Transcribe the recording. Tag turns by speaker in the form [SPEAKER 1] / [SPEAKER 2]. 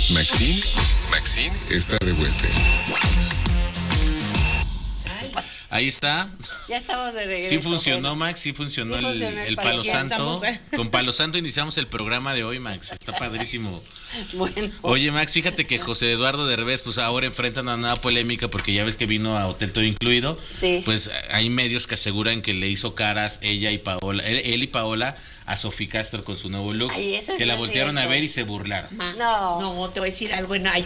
[SPEAKER 1] Maxine está de vuelta.
[SPEAKER 2] Ahí está.
[SPEAKER 3] Ya estamos de regreso.
[SPEAKER 2] Sí funcionó, Max, sí funcionó el Palo Santo. Con Palo Santo iniciamos el programa de hoy, Max. Está padrísimo.
[SPEAKER 3] Bueno.
[SPEAKER 2] Oye, Max, fíjate que José Eduardo Derbez, pues ahora enfrenta una nueva polémica porque ya ves que vino a Hotel Todo Incluido.
[SPEAKER 3] Sí.
[SPEAKER 2] Pues hay medios que aseguran que le hizo caras él y Paola a Sofía Castro con su nuevo look.
[SPEAKER 3] Ay, eso
[SPEAKER 2] que
[SPEAKER 3] es
[SPEAKER 2] la
[SPEAKER 3] muy
[SPEAKER 2] voltearon a
[SPEAKER 3] cierto.
[SPEAKER 2] ver y se burlaron.
[SPEAKER 3] No.
[SPEAKER 4] No, te voy a decir algo. Bueno, hay